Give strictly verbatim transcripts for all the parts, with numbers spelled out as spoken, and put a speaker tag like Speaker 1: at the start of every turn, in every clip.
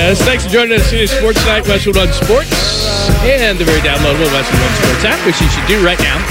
Speaker 1: Yes, thanks for joining us today, Sports Night, Westwood One Sports, and the very downloadable Westwood One Sports app, which you should do right now.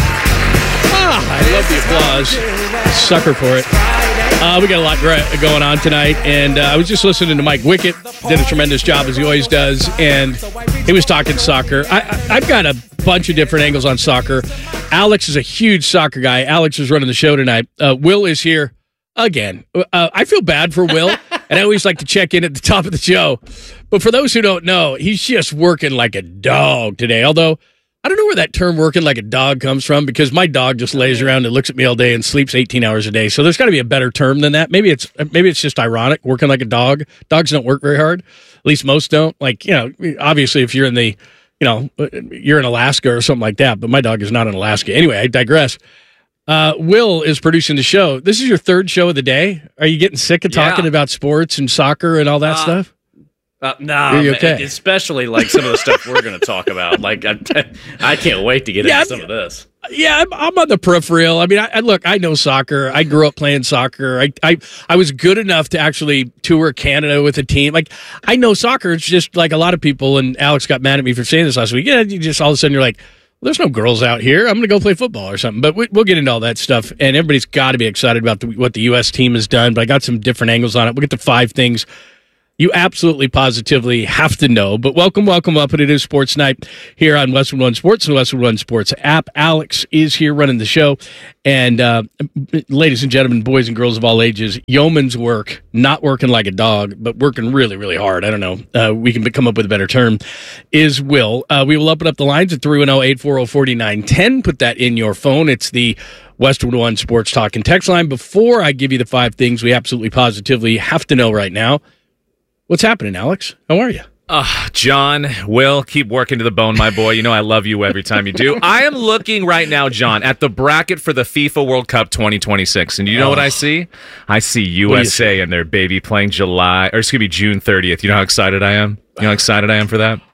Speaker 1: Ah, I love the applause. Sucker for it. Uh, we got a lot going on tonight, and uh, I was just listening to Mike Wickett. Did a tremendous job, as he always does, and he was talking soccer. I, I, I've got a bunch of different angles on soccer. Alex is a huge soccer guy. Alex is running the show tonight. Uh, Will is here again. Uh, I feel bad for Will, and I always like to check in at the top of the show. But for those who don't know, he's just working like a dog today, although I don't know where that term working like a dog comes from, because my dog just lays around and looks at me all day and sleeps eighteen hours a day. So there's got to be a better term than that. Maybe it's maybe it's just ironic, working like a dog. Dogs don't work very hard. At least most don't. Like, you know, obviously if you're in the, you know, you're in Alaska or something like that, but my dog is not in Alaska. Anyway, I digress. Uh, Will is producing the show. This is your third show of the day. Are you getting sick of talking yeah. about sports and soccer and all that uh, stuff?
Speaker 2: Uh, no, nah, okay? Especially like some of the stuff we're going to talk about. Like, I, I can't wait to get yeah, into some of this.
Speaker 1: Yeah, I'm, I'm on the peripheral. I mean, I, I look, I know soccer. I grew up playing soccer. I, I, I was good enough to actually tour Canada with a team. Like, I know soccer. It's just like a lot of people. And Alex got mad at me for saying this last week. Yeah, you just all of a sudden you're like, well, there's no girls out here. I'm going to go play football or something. But we, we'll get into all that stuff. And everybody's got to be excited about the, what the U S team has done. But I got some different angles on it. We'll get to five things you absolutely positively have to know. But welcome, welcome up. And it is Sports Night here on Westwood One Sports and the Westwood One Sports app. Alex is here running the show. And uh, ladies and gentlemen, boys and girls of all ages, yeoman's work, not working like a dog, but working really, really hard. I don't know. Uh, we can come up with a better term, is Will. Uh, we will open up the lines at three one zero, eight four zero, four nine one zero. Put that in your phone. It's the Westwood One Sports Talk and Text line. Before I give you the five things we absolutely positively have to know right now, what's happening, Alex? How are you?
Speaker 2: Uh, John, Will, keep working to the bone, my boy. You know I love you every time you do. I am looking right now, John, at the bracket for the FIFA World Cup twenty twenty-six. And you know oh. what I see? I see U S A and their baby playing July, or excuse me, June thirtieth. You know how excited I am? You know how excited I am for that?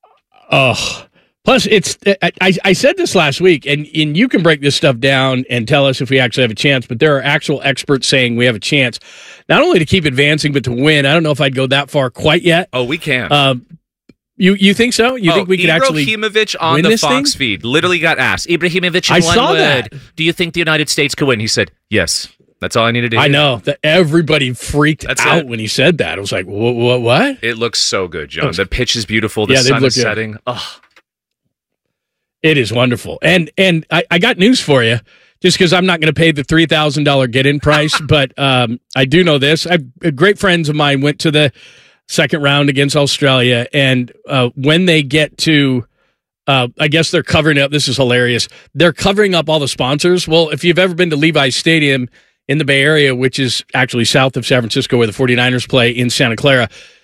Speaker 1: Oh, plus, it's I, I said this last week, and, and you can break this stuff down and tell us if we actually have a chance, but there are actual experts saying we have a chance, not only to keep advancing, but to win. I don't know if I'd go that far quite yet.
Speaker 2: Oh, we can.
Speaker 1: Um, you you think so? You
Speaker 2: oh,
Speaker 1: think we could actually
Speaker 2: Ibrahimovic on
Speaker 1: win
Speaker 2: the
Speaker 1: this
Speaker 2: Fox
Speaker 1: thing?
Speaker 2: feed literally got asked, Ibrahimovic in
Speaker 1: I
Speaker 2: one
Speaker 1: saw
Speaker 2: word,
Speaker 1: that.
Speaker 2: do you think the United States could win? He said, yes. That's all I needed to hear.
Speaker 1: I know. That everybody freaked
Speaker 2: That's
Speaker 1: out
Speaker 2: it.
Speaker 1: when he said that. I was like, what? What? what?
Speaker 2: It looks so good, John. The pitch is beautiful. The
Speaker 1: yeah,
Speaker 2: sun is
Speaker 1: good.
Speaker 2: setting. Oh.
Speaker 1: It is wonderful. And and I, I got news for you, just because I'm not going to pay the three thousand dollars get-in price, but um, I do know this. I've, great friends of mine went to the second round against Australia, and uh, when they get to, uh, I guess they're covering up, this is hilarious, they're covering up all the sponsors. Well, if you've ever been to Levi's Stadium in the Bay Area, which is actually south of San Francisco where the 49ers play in Santa Clara,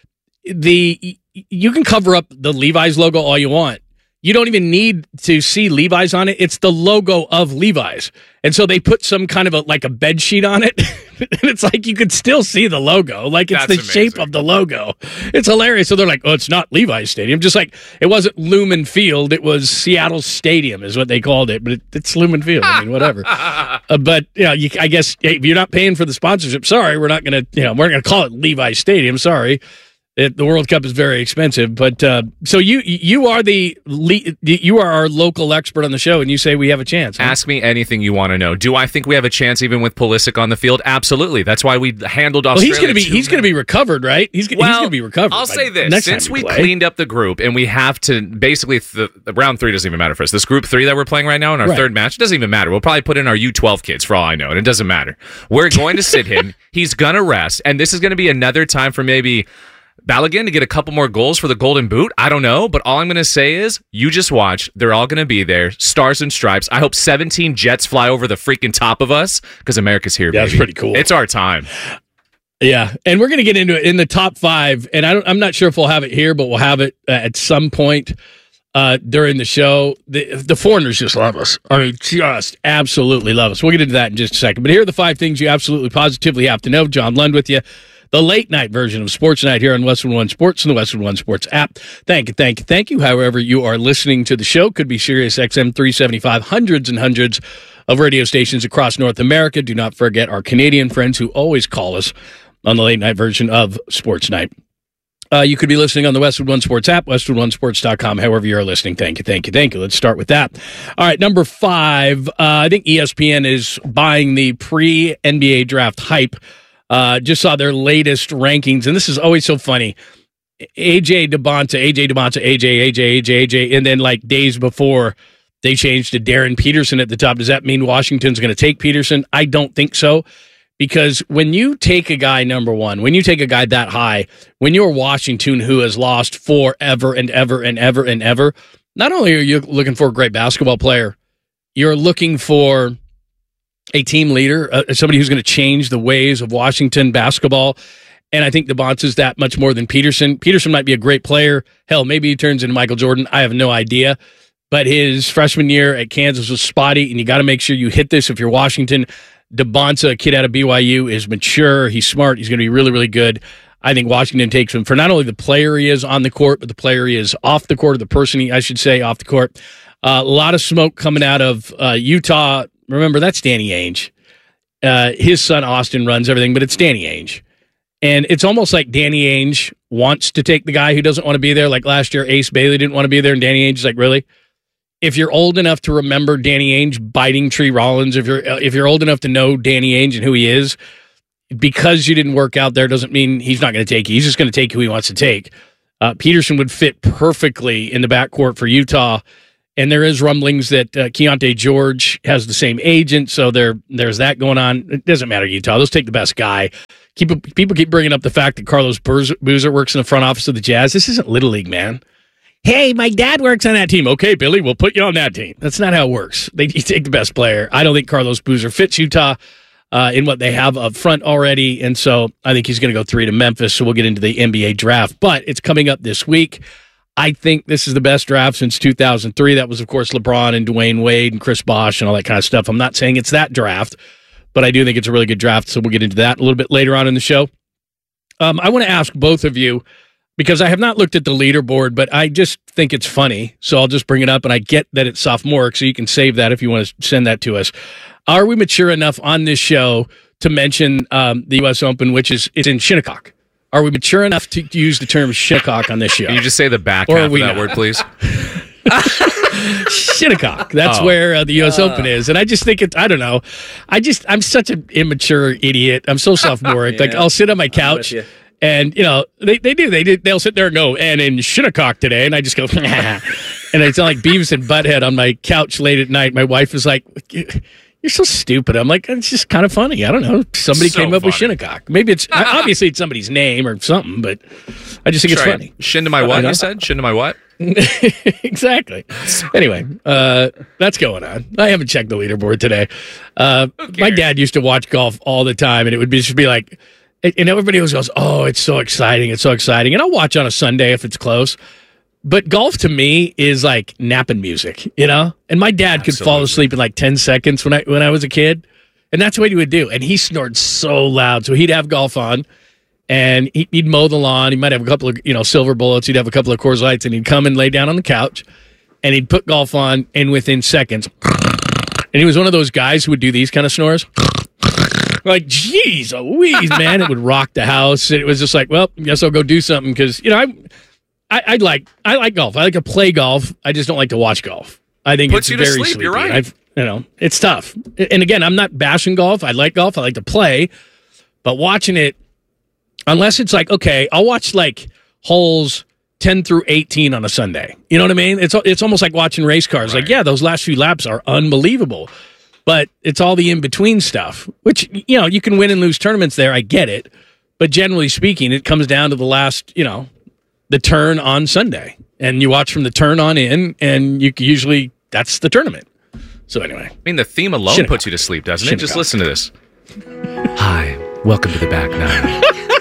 Speaker 1: the you can cover up the Levi's logo all you want. You don't even need to see Levi's on it. It's the logo of Levi's. And so they put some kind of a, like a bed sheet on it. And it's like, you could still see the logo. Like, it's That's the amazing. Shape of the logo. It's hilarious. So they're like, oh, it's not Levi's Stadium. Just like, it wasn't Lumen Field. It was Seattle Stadium is what they called it. But it, it's Lumen Field. I mean, whatever. uh, but, you know, you, I guess hey, if you're not paying for the sponsorship, sorry, we're not going to, you know, we're not going to call it Levi's Stadium. Sorry. It, the World Cup is very expensive, but uh, so you you are the you are our local expert on the show, and you say we have a chance. Huh?
Speaker 2: Ask me anything you want to know. Do I think we have a chance even with Pulisic on the field? Absolutely. That's why we handled Australia.
Speaker 1: Well, he's going to be he's going to be recovered, right? He's,
Speaker 2: well,
Speaker 1: he's going to be recovered.
Speaker 2: I'll say this:
Speaker 1: next
Speaker 2: since we
Speaker 1: play.
Speaker 2: cleaned up the group, and we have to basically the, the round three doesn't even matter for us. This group three that we're playing right now in our
Speaker 1: right.
Speaker 2: third match, it doesn't even matter. We'll probably put in our U twelve kids for all I know, and it doesn't matter. We're going to sit him. He's going to rest, and this is going to be another time for maybe Balogun to get a couple more goals for the Golden Boot. I don't know, but all I'm going to say is you just watch. They're all going to be there. Stars and stripes. I hope seventeen jets fly over the freaking top of us because America's here, baby.
Speaker 1: Yeah, that's pretty cool.
Speaker 2: It's our time.
Speaker 1: Yeah, and we're going to get into it in the top five, and I don't, I'm not sure if we'll have it here, but we'll have it uh, at some point uh, during the show. The, the foreigners just love us. I mean, just absolutely love us. We'll get into that in just a second. But here are the five things you absolutely positively have to know. John Lund with you. The late night version of Sports Night here on Westwood One Sports and the Westwood One Sports app. Thank you, thank you, thank you. However you are listening to the show, could be Sirius X M three seventy-five, hundreds and hundreds of radio stations across North America. Do not forget our Canadian friends who always call us on the late night version of Sports Night. Uh, you could be listening on the Westwood One Sports app, westwood one sports dot com, however you're listening. Thank you, thank you, thank you. Let's start with that. All right, number five, uh, I think E S P N is buying the pre-N B A draft hype. Uh, just saw their latest rankings, and this is always so funny. A J DeBonta, A J DeBonta, A J, A J, A J, A J, and then like days before, they changed to Darren Peterson at the top. Does that mean Washington's going to take Peterson? I don't think so. Because when you take a guy number one, when you take a guy that high, when you're Washington who has lost forever and ever and ever and ever, not only are you looking for a great basketball player, you're looking for a team leader, uh, somebody who's going to change the ways of Washington basketball. And I think DeBonta's that much more than Peterson. Peterson might be a great player. Hell, maybe he turns into Michael Jordan. I have no idea. But his freshman year at Kansas was spotty, and you got to make sure you hit this if you're Washington. DeBonta, a kid out of B Y U, is mature. He's smart. He's going to be really, really good. I think Washington takes him for not only the player he is on the court, but the player he is off the court, or the person he, I should say, off the court. Uh, a lot of smoke coming out of uh, Utah. Remember, that's Danny Ainge. Uh, his son, Austin, runs everything, but it's Danny Ainge. And it's almost like Danny Ainge wants to take the guy who doesn't want to be there. Like last year, Ace Bailey didn't want to be there, and Danny Ainge is like, really? If you're old enough to remember Danny Ainge biting Tree Rollins, if you're if you're old enough to know Danny Ainge and who he is, because you didn't work out there doesn't mean he's not going to take you. He's just going to take who he wants to take. Uh, Peterson would fit perfectly in the backcourt for Utah, and there is rumblings that uh, Keontae George has the same agent, so there there's that going on. It doesn't matter, Utah. They'll take the best guy. Keep, people keep bringing up the fact that Carlos Boozer works in the front office of the Jazz. This isn't Little League, man. Hey, my dad works on that team. Okay, Billy, we'll put you on that team. That's not how it works. They you take the best player. I don't think Carlos Boozer fits Utah uh, in what they have up front already, and so I think he's going to go three to Memphis, so we'll get into the N B A draft. But it's coming up this week. I think this is the best draft since two thousand three. That was, of course, LeBron and Dwayne Wade and Chris Bosh and all that kind of stuff. I'm not saying it's that draft, but I do think it's a really good draft, so we'll get into that a little bit later on in the show. Um, I want to ask both of you, because I have not looked at the leaderboard, but I just think it's funny, so I'll just bring it up, and I get that it's sophomoric, so you can save that if you want to send that to us. Are we mature enough on this show to mention um, the U S Open, which is it's in Shinnecock? Are we mature enough to use the term Shinnecock on this show?
Speaker 2: Can you just say the back
Speaker 1: Or
Speaker 2: half of that
Speaker 1: not?
Speaker 2: word, please?
Speaker 1: Shinnecock. That's
Speaker 2: Oh.
Speaker 1: where uh, the U S Open is. And I just think it's, I don't know. I just, I'm such an immature idiot. I'm so sophomoric.
Speaker 3: Yeah.
Speaker 1: Like, I'll sit on my couch
Speaker 3: with you.
Speaker 1: and, you know, they, they do. They do. They'll sit there and go, and in Shinnecock today. And I just go, and I sound like Beavis and Butthead on my couch late at night. My wife is like, you're so stupid. I'm like, it's just kind of funny. I don't know. Somebody
Speaker 2: So
Speaker 1: came up with
Speaker 2: funny.
Speaker 1: Shinnecock. Maybe it's, obviously it's somebody's name or something, but I just think it's
Speaker 2: Try it.
Speaker 1: funny.
Speaker 2: Shin to my what, you said? Shin to my what?
Speaker 1: Exactly. Anyway, uh, that's going on. I haven't checked the leaderboard today. Uh, my dad used to watch golf all the time, and it would be, just be like, and everybody always goes, oh, it's so exciting. It's so exciting. And I'll watch on a Sunday if it's close. But golf to me is like napping music, you know? And my dad could fall
Speaker 2: Absolutely.
Speaker 1: asleep in like ten seconds when I when I was a kid. And that's what he would do. And he snored so loud. So he'd have golf on, and he- he'd mow the lawn. He might have a couple of, you know, silver bullets. He'd have a couple of Coors Lights, and he'd come and lay down on the couch, and he'd put golf on, and within seconds, and he was one of those guys who would do these kind of snores. Like, geez, Louise, man, it would rock the house. And it was just like, well, guess I'll go do something because, you know, I, I, I like I like golf. I like to play golf. I just don't like to watch golf. I think
Speaker 2: Puts
Speaker 1: it's
Speaker 2: you to
Speaker 1: very
Speaker 2: sleep,
Speaker 1: sleepy.
Speaker 2: you're right.
Speaker 1: I've, you know, it's tough. And again, I'm not bashing golf. I like golf. I like to play, but watching it, unless it's like, okay, I'll watch like holes ten through eighteen on a Sunday. You know what I mean? It's it's almost like watching race cars.
Speaker 2: Right.
Speaker 1: Like, yeah, those last few laps are unbelievable, but it's all the in between stuff. Which, you know, you can win and lose tournaments there. I get it, but generally speaking, it comes down to the last, you know, the turn on Sunday, and you watch from the turn on in, and you can usually that's the tournament. So anyway,
Speaker 2: I mean, the theme alone
Speaker 1: Shinnecock.
Speaker 2: puts you to sleep, doesn't it? Just
Speaker 1: Shinnecock.
Speaker 2: listen to this. Hi, welcome to the back nine.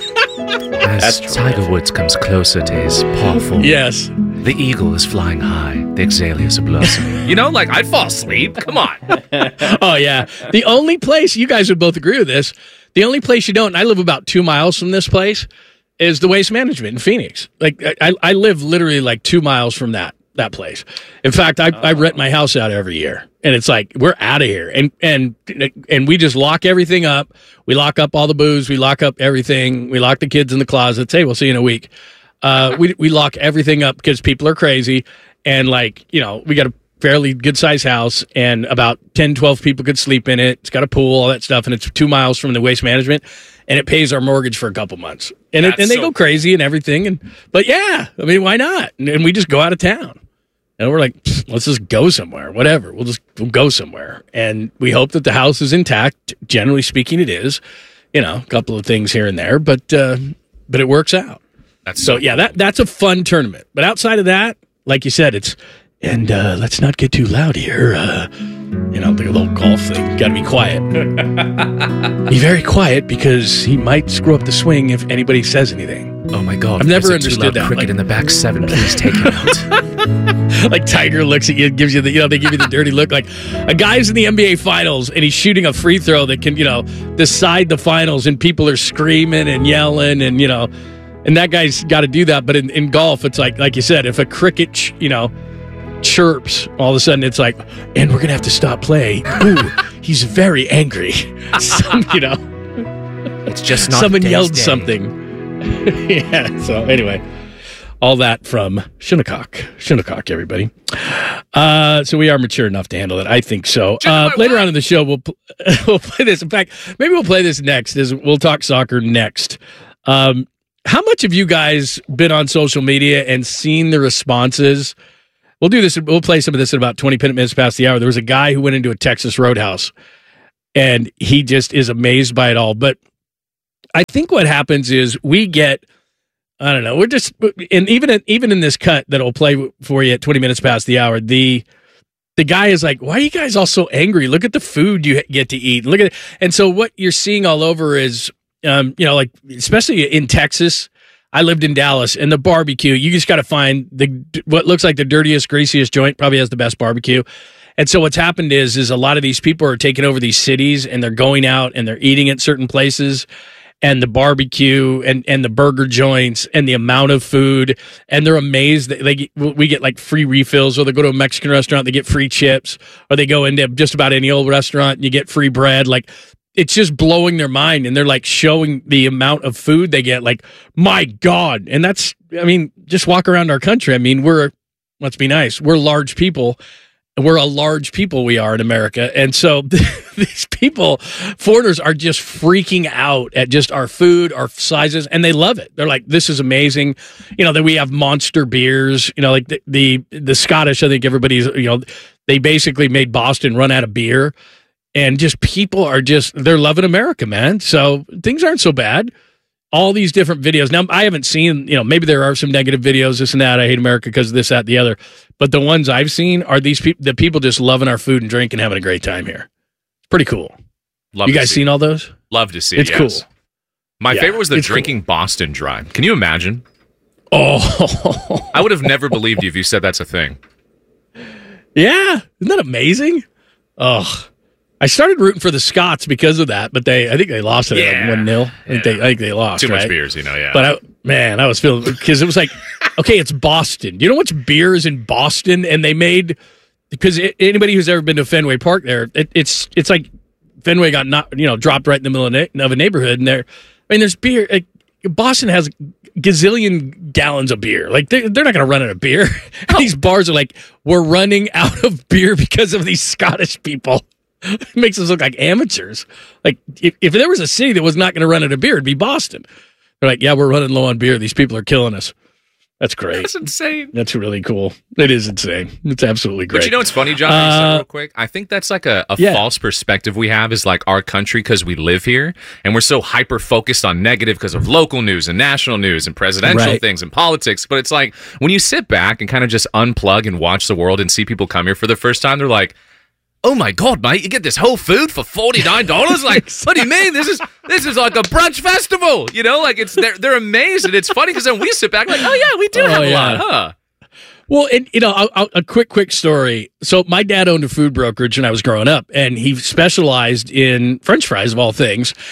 Speaker 2: As Tiger Woods comes closer to his powerful,
Speaker 1: yes.
Speaker 2: the eagle is flying high, the azaleas are blossoming. You know, like, I'd fall asleep. Come on.
Speaker 1: Oh yeah. The only place you guys would both agree with this. The only place you don't. And I live about two miles from this place. Is the Waste Management in Phoenix. Like I, I live literally like two miles from that that place. In fact, I, I rent my house out every year, and it's like we're out of here, and and and we just lock everything up. We lock up all the booze. We lock up everything. We lock the kids in the closets. Hey, we'll see you in a week. Uh, we we lock everything up because people are crazy, and like you know, we got a fairly good sized house, and about ten, twelve people could sleep in it. It's got a pool, all that stuff, and it's two miles from the Waste Management, and it pays our mortgage for a couple months. And it, and they so- go crazy and everything, and but yeah, I mean, why not? And, and we just go out of town. And we're like, let's just go somewhere, whatever. We'll just we'll go somewhere. And we hope that the house is intact. Generally speaking, it is. You know, a couple of things here and there, but uh, but it works out.
Speaker 2: That's
Speaker 1: so,
Speaker 2: so
Speaker 1: yeah,
Speaker 2: cool.
Speaker 1: that that's a fun tournament. But outside of that, like you said, it's, and uh, let's not get too loud here. Uh, you know, the little golf thing. Got to be quiet. Be very quiet because he might screw up the swing if anybody says anything.
Speaker 2: Oh, my God.
Speaker 1: I've never
Speaker 2: There's a
Speaker 1: understood
Speaker 2: too loud
Speaker 1: that.
Speaker 2: Cricket
Speaker 1: Like,
Speaker 2: in the back seven. Please take him out.
Speaker 1: like Tiger looks at you and gives you the, you know, they give you the dirty look. Like a guy's in the N B A finals and he's shooting a free throw that can, you know, decide the finals and people are screaming and yelling and, you know, and that guy's got to do that. But in, in golf, it's like, like you said, if a cricket, ch- you know, chirps, all of a sudden it's like, and we're going to have to stop play. Ooh, he's very angry. Some, you know,
Speaker 2: it's just not
Speaker 1: someone
Speaker 2: Day's
Speaker 1: yelled
Speaker 2: day.
Speaker 1: something. Yeah. So anyway, all that from Shinnecock. Shinnecock, everybody. Uh, so we are mature enough to handle it. I think so. Uh, later on in the show, we'll pl- we'll play this. In fact, maybe we'll play this next. Is we'll talk soccer next. Um, how much have you guys been on social media and seen the responses? We'll do this. We'll play some of this at about twenty minutes past the hour. There was a guy who went into a Texas Roadhouse, and he just is amazed by it all. But I think what happens is we get, I don't know, we're just, and even in, even in this cut that will play for you at twenty minutes past the hour, the the guy is like, why are you guys all so angry? Look at the food you get to eat. Look at it. And so what you're seeing all over is, um, you know, like, especially in Texas, I lived in Dallas, and the barbecue, you just got to find the what looks like the dirtiest, greasiest joint, probably has the best barbecue. And so what's happened is, is a lot of these people are taking over these cities, and they're going out and they're eating at certain places. And the barbecue and, and the burger joints and the amount of food, and they're amazed that they get, we get like free refills, or they go to a Mexican restaurant, they get free chips, or they go into just about any old restaurant and you get free bread. Like, it's just blowing their mind, and they're like showing the amount of food they get. Like, my God. And that's, I mean, just walk around our country. I mean, we're, let's be nice, we're large people. We're a large people, we are in America. And so these people, foreigners, are just freaking out at just our food, our sizes, and they love it. They're like, this is amazing. You know, that we have monster beers, you know, like the, the, the Scottish, I think everybody's, you know, they basically made Boston run out of beer. And just people are just, they're loving America, man. So things aren't so bad. All these different videos. Now, I haven't seen, you know, maybe there are some negative videos, this and that. I hate America because of this, that, the other. But the ones I've seen are these people, the people just loving our food and drink and having a great time here. It's pretty cool.
Speaker 2: Love
Speaker 1: you
Speaker 2: to
Speaker 1: guys
Speaker 2: see
Speaker 1: seen
Speaker 2: it.
Speaker 1: all those?
Speaker 2: Love to see.
Speaker 1: It's
Speaker 2: yes.
Speaker 1: cool.
Speaker 2: My
Speaker 1: Yeah,
Speaker 2: favorite was the
Speaker 1: it's
Speaker 2: drinking
Speaker 1: cool.
Speaker 2: Boston Dry. Can you imagine?
Speaker 1: Oh,
Speaker 2: I would have never believed you if you said that's a thing.
Speaker 1: yeah. Isn't that amazing? Oh, I started rooting for the Scots because of that, but they, I think they lost it
Speaker 2: Yeah.
Speaker 1: like one nil. I think, they, I think they lost.
Speaker 2: Too much
Speaker 1: right?
Speaker 2: beers, you know, yeah.
Speaker 1: But I, man, I was feeling, because it was like, okay, it's Boston. You know what's beer is in Boston? And they made, because it, anybody who's ever been to Fenway Park there, it, it's it's like Fenway got not, you know, dropped right in the middle of, na- of a neighborhood, and there, I mean, there's beer. Like, Boston has gazillion gallons of beer. Like, they're, they're not going to run out of beer.
Speaker 2: Oh.
Speaker 1: These bars are like, we're running out of beer because of these Scottish people. It makes us look like amateurs. Like, if, if there was a city that was not going to run out of beer, it'd be Boston. They're like, yeah, we're running low on beer. These people are killing us. That's great.
Speaker 2: That's insane.
Speaker 1: That's really cool. It is insane. It's absolutely great.
Speaker 2: But you know what's funny, John?
Speaker 1: Uh,
Speaker 2: real quick, I think that's like a, a
Speaker 1: yeah.
Speaker 2: false perspective we have is like our country because we live here and we're so hyper focused on negative because of local news and national news and presidential
Speaker 1: Right.
Speaker 2: things and politics. But it's like when you sit back and kind of just unplug and watch the world and see people come here for the first time, they're like, oh my God, mate, you get this whole food for forty-nine dollars? Like, what do you mean? This is this is like a brunch festival. You know, like it's they're they're amazed, and it's funny because then we sit back like, oh yeah, we do
Speaker 1: Oh,
Speaker 2: have a
Speaker 1: yeah.
Speaker 2: lot, huh?
Speaker 1: Well, and you know, I'll, I'll, a quick, quick story. So my dad owned a food brokerage when I was growing up, and he specialized in French fries of all things.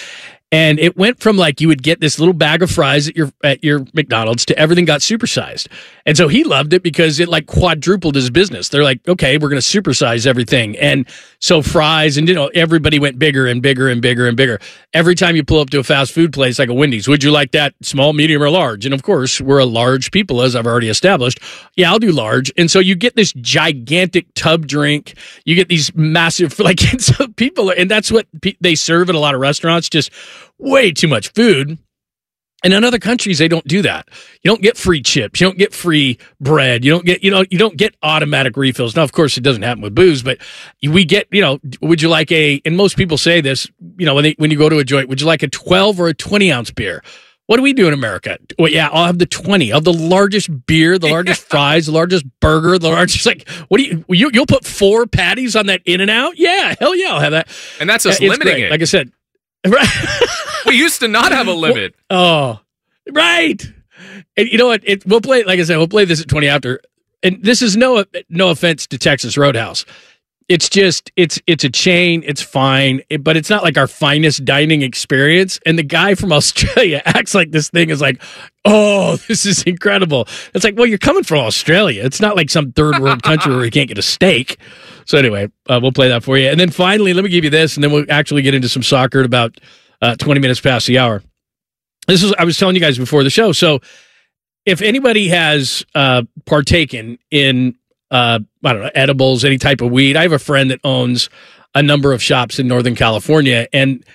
Speaker 1: And it went from like you would get this little bag of fries at your at your McDonald's to everything got supersized. And so he loved it because it like quadrupled his business. They're like, okay, we're going to supersize everything. And so fries and, you know, everybody went bigger and bigger and bigger and bigger. Every time you pull up to a fast food place like a Wendy's, would you like that small, medium, or large? And of course, we're a large people, as I've already established. Yeah, I'll do large. And so you get this gigantic tub drink. You get these massive, like, and so people, and that's what pe- they serve at a lot of restaurants, just way too much food. And in other countries, they don't do that. You don't get free chips. You don't get free bread. You don't get, you know, you don't get automatic refills. Now, of course, it doesn't happen with booze, but we get, you know, would you like a, and most people say this, you know, when they, when you go to a joint, would you like a twelve or a twenty ounce beer? What do we do in America? Well, yeah, I'll have the twenty. I'll have the largest beer, the largest fries, the largest burger, the largest, like, what do you, you you'll put four patties on that In-N-Out? Yeah, hell yeah, I'll have that.
Speaker 2: And that's us
Speaker 1: It's
Speaker 2: limiting
Speaker 1: great.
Speaker 2: it.
Speaker 1: Like I said, right.
Speaker 2: We used to not have a limit.
Speaker 1: Oh, right. And you know what? It, we'll play, like I said, we'll play this at twenty after. And this is no no offense to Texas Roadhouse. It's just, it's it's a chain. It's fine. It, but it's not like our finest dining experience. And the guy from Australia acts like this thing is like, oh, this is incredible. It's like, well, you're coming from Australia. It's not like some third world country where you can't get a steak. So anyway, uh, we'll play that for you. And then finally, let me give you this, and then we'll actually get into some soccer at about uh, twenty minutes past the hour. This is, I was telling you guys before the show. So if anybody has uh, partaken in, uh, I don't know, edibles, any type of weed, I have a friend that owns a number of shops in Northern California, and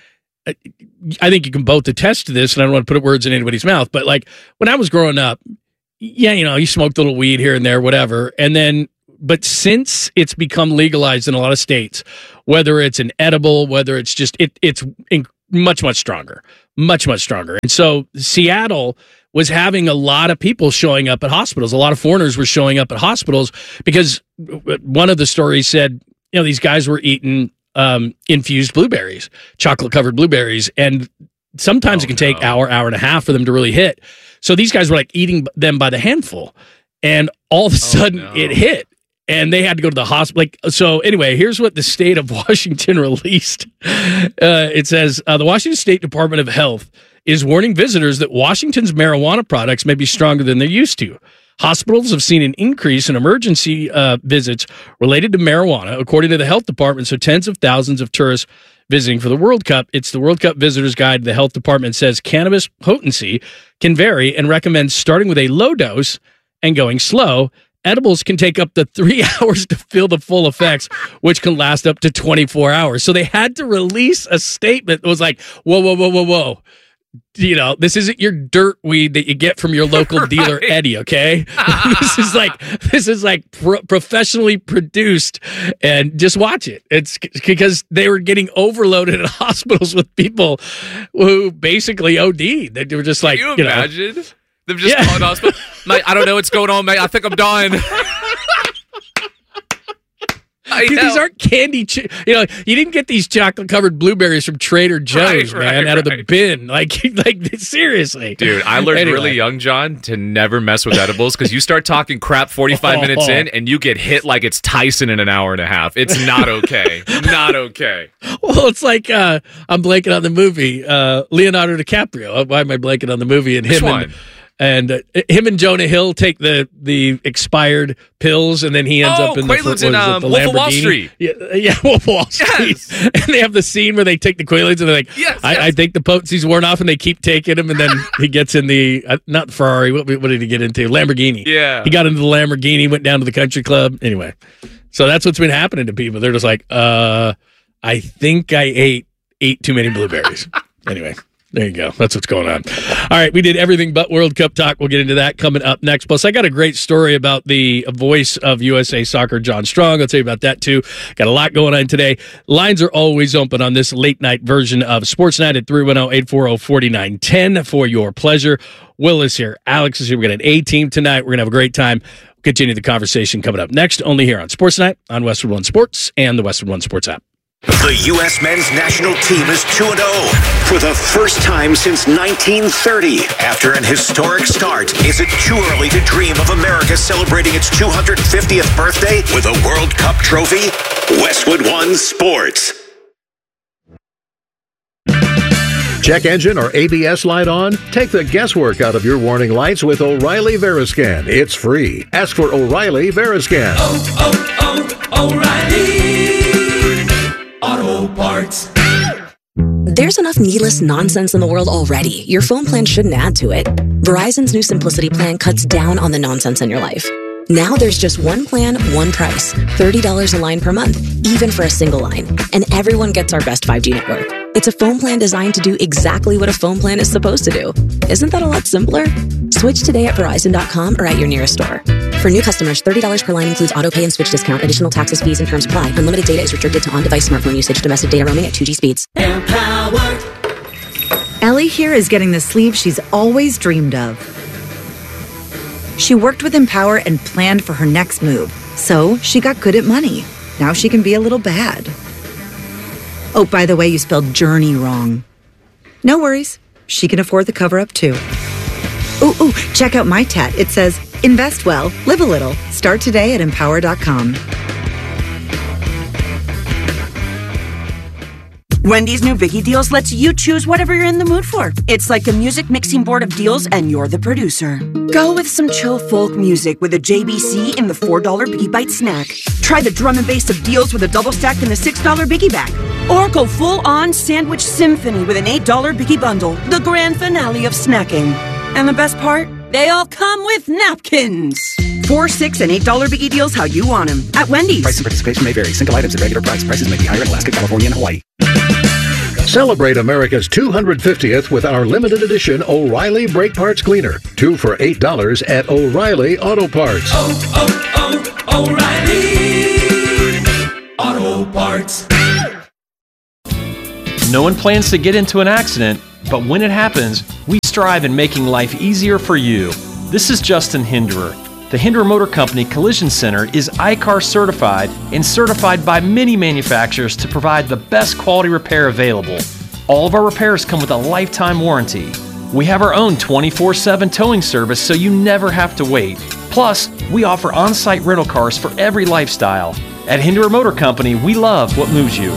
Speaker 1: I think you can both attest to this, and I don't want to put words in anybody's mouth, but like when I was growing up, yeah, you know, you smoked a little weed here and there, whatever, and then, but since it's become legalized in a lot of states, whether it's an edible, whether it's just, it, it's in, much, much stronger, much, much stronger. And so Seattle was having a lot of people showing up at hospitals. A lot of foreigners were showing up at hospitals because one of the stories said, you know, these guys were eating um, infused blueberries, chocolate-covered blueberries, and sometimes
Speaker 2: oh,
Speaker 1: it can
Speaker 2: no.
Speaker 1: take hour, hour and a half for them to really hit. So these guys were like eating them by the handful, and all of a sudden
Speaker 2: oh, no.
Speaker 1: it hit. And they had to go to the hospital. Like, so anyway, here's what the state of Washington released. Uh, it says, uh, the Washington State Department of Health is warning visitors that Washington's marijuana products may be stronger than they're used to. Hospitals have seen an increase in emergency uh, visits related to marijuana, according to the health department. So tens of thousands of tourists visiting for the World Cup. It's the World Cup Visitor's Guide. The health department says cannabis potency can vary and recommends starting with a low dose and going slow. Edibles can take up to three hours to feel the full effects, which can last up to twenty-four hours. So they had to release a statement that was like, whoa, whoa, whoa, whoa, whoa. You know, this isn't your dirt weed that you get from your local right. dealer, Eddie, okay? this is like, this is like pro- professionally produced, and just watch it. It's because they were getting overloaded at hospitals with people who basically O D'd. They were just like,
Speaker 2: Can you,
Speaker 1: you
Speaker 2: imagine?
Speaker 1: Know,
Speaker 2: They've just yeah. called hospital. Mate, I don't know what's going on, mate. I think I'm dying.
Speaker 1: Dude, these aren't candy. Ch- you know, you didn't get these chocolate-covered blueberries from Trader Joe's, right, man, right, out of the right. bin. Like, like seriously.
Speaker 2: Dude, I learned
Speaker 1: anyway.
Speaker 2: really young, John, to never mess with edibles because you start talking crap forty-five oh. minutes in and you get hit like it's Tyson in an hour and a half. It's not okay. Not okay.
Speaker 1: Well, it's like uh, I'm blanking on the movie. Uh, Leonardo DiCaprio. Why am I blanking on the movie? And
Speaker 2: Which
Speaker 1: him
Speaker 2: one?
Speaker 1: And, And uh, him and Jonah Hill take the the expired pills, and then he ends
Speaker 2: oh,
Speaker 1: up in the,
Speaker 2: Quaaludes
Speaker 1: the,
Speaker 2: in um,
Speaker 1: the
Speaker 2: Wolf of Wall
Speaker 1: Lamborghini.
Speaker 2: Street.
Speaker 1: Yeah, yeah, Wolf of Wall Street.
Speaker 2: Yes.
Speaker 1: And they have the scene where they take the Quaaludes, and they're like,
Speaker 2: yes,
Speaker 1: I,
Speaker 2: yes.
Speaker 1: I think the potency's worn off, and they keep taking him, and then he gets in the, uh, not Ferrari, what, what did he get into? Lamborghini.
Speaker 2: Yeah.
Speaker 1: He got into the Lamborghini, went down to the country club. Anyway, so that's what's been happening to people. They're just like, uh, I think I ate, ate too many blueberries. Anyway. There you go. That's what's going on. All right, we did everything but World Cup talk. We'll get into that coming up next. Plus, I got a great story about the voice of U S A Soccer, John Strong. I'll tell you about that, too. Got a lot going on today. Lines are always open on this late-night version of Sportsnet at three one zero, eight four zero, four nine one zero for your pleasure. Will is here. Alex is here. We're going to have an A-team tonight. We're going to have a great time. We'll continue the conversation coming up next, only here on Sportsnet, on Westwood One Sports, and the Westwood One Sports app.
Speaker 3: The U S men's national team is two and oh for the first time since nineteen thirty. After an historic start, is it too early to dream of America celebrating its two hundred fiftieth birthday with a World Cup trophy? Westwood One Sports.
Speaker 4: Check engine or A B S light on? Take the guesswork out of your warning lights with O'Reilly Veriscan. It's free. Ask for O'Reilly Veriscan.
Speaker 5: Oh, oh, oh, O'Reilly Auto Parts.
Speaker 6: There's enough needless nonsense in the world already. Your phone plan shouldn't add to it. Verizon's new Simplicity plan cuts down on the nonsense in your life. Now there's just one plan, one price. thirty dollars a line per month, even for a single line. And everyone gets our best five G network. It's a phone plan designed to do exactly what a phone plan is supposed to do. Isn't that a lot simpler? Switch today at Verizon dot com or at your nearest store. For new customers, thirty dollars per line includes auto pay and switch discount. Additional taxes, fees, and terms apply. Unlimited data is restricted to on-device smartphone usage. Domestic data roaming at two G speeds.
Speaker 5: Empowered.
Speaker 7: Ellie here is getting the sleeve she's always dreamed of. She worked with Empower and planned for her next move, so she got good at money. Now she can be a little bad. Oh, by the way, you spelled journey wrong. No worries. She can afford the cover-up, too. Ooh, ooh, check out my tat. It says, invest well, live a little. Start today at empower dot com.
Speaker 8: Wendy's new Biggie Deals lets you choose whatever you're in the mood for. It's like a music mixing board of deals, and you're the producer. Go with some chill folk music with a J B C in the four dollar Biggie Bite snack. Try the drum and bass of deals with a double stack in the six dollar Biggie Bag. Or go full-on sandwich symphony with an eight dollar Biggie Bundle, the grand finale of snacking. And the best part? They all come with napkins. Four, six, and eight dollar Biggie Deals how you want them at Wendy's.
Speaker 9: Price and participation may vary. Single items at regular price. Prices may be higher in Alaska, California, and Hawaii.
Speaker 4: Celebrate America's two hundred fiftieth with our limited edition O'Reilly Brake Parts Cleaner. Two for eight dollars at O'Reilly Auto Parts.
Speaker 5: Oh, oh, oh, O'Reilly Auto Parts.
Speaker 10: No one plans to get into an accident, but when it happens, we strive in making life easier for you. This is Justin Hinderer. The Hinderer Motor Company Collision Center is I C A R certified and certified by many manufacturers to provide the best quality repair available. All of our repairs come with a lifetime warranty. We have our own twenty-four seven towing service so you never have to wait. Plus, we offer on-site rental cars for every lifestyle. At Hinderer Motor Company, we love what moves you.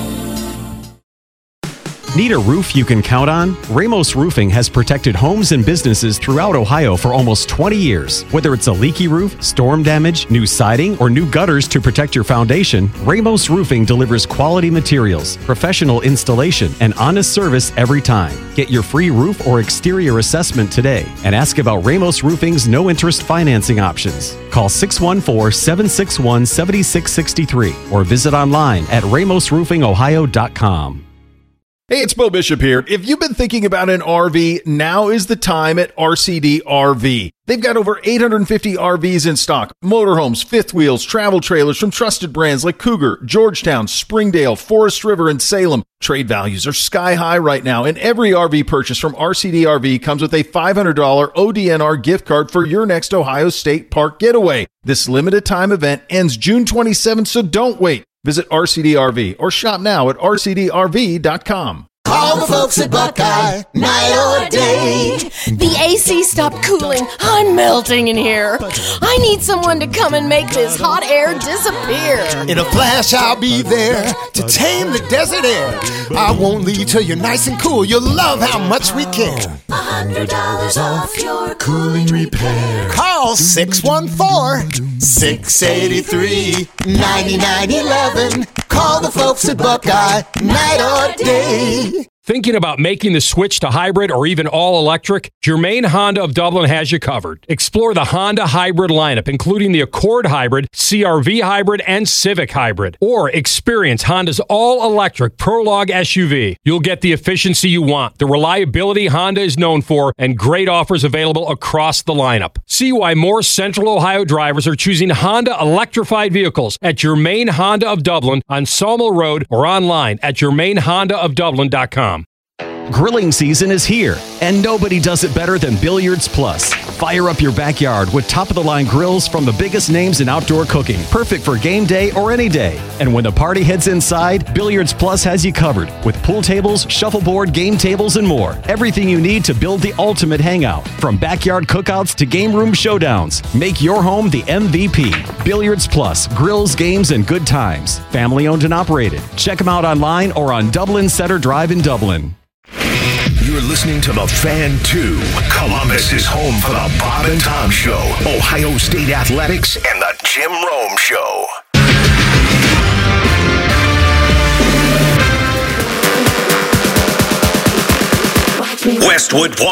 Speaker 11: Need a roof you can count on? Ramos Roofing has protected homes and businesses throughout Ohio for almost twenty years. Whether it's a leaky roof, storm damage, new siding, or new gutters to protect your foundation, Ramos Roofing delivers quality materials, professional installation, and honest service every time. Get your free roof or exterior assessment today and ask about Ramos Roofing's no-interest financing options. Call six one four, seven six one, seven six six three or visit online at ramos roofing ohio dot com.
Speaker 12: Hey, it's Bo Bishop here. If you've been thinking about an R V, now is the time at R C D R V. They've got over eight hundred fifty R Vs in stock. Motorhomes, fifth wheels, travel trailers from trusted brands like Cougar, Georgetown, Springdale, Forest River, and Salem. Trade values are sky high right now, and every R V purchase from R C D R V comes with a five hundred dollars O D N R gift card for your next Ohio State Park getaway. This limited time event ends June twenty-seventh, so don't wait. Visit R C D R V or shop now at R C D R V dot com.
Speaker 5: Call the folks at Buckeye, night or day.
Speaker 13: The A C stopped cooling. I'm melting in here. I need someone to come and make this hot air disappear.
Speaker 14: In a flash, I'll be there to tame the desert air. I won't leave till you're nice and cool. You'll love how much we can.
Speaker 5: one hundred dollars off your cooling repair.
Speaker 14: Call six one four, six eight three, nine nine one one. Call the folks at Buckeye, night or day.
Speaker 15: Thinking about making the switch to hybrid or even all-electric? Germain Honda of Dublin has you covered. Explore the Honda hybrid lineup, including the Accord Hybrid, C R V Hybrid, and Civic Hybrid. Or experience Honda's all-electric Prologue S U V. You'll get the efficiency you want, the reliability Honda is known for, and great offers available across the lineup. See why more Central Ohio drivers are choosing Honda electrified vehicles at Germain Honda of Dublin on Sawmill Road or online at germain honda of dublin dot com.
Speaker 11: Grilling season is here, and nobody does it better than Billiards Plus. Fire up your backyard with top-of-the-line grills from the biggest names in outdoor cooking, perfect for game day or any day. And when the party heads inside, Billiards Plus has you covered with pool tables, shuffleboard, game tables, and more. Everything you need to build the ultimate hangout, from backyard cookouts to game room showdowns. Make your home the M V P. Billiards Plus, grills, games, and good times. Family owned and operated. Check them out online or on Dublin Center Drive in Dublin.
Speaker 3: You're listening to The Fan two. Columbus is home for the Bob and Tom Show, Ohio State Athletics, and the Jim Rome Show. Westwood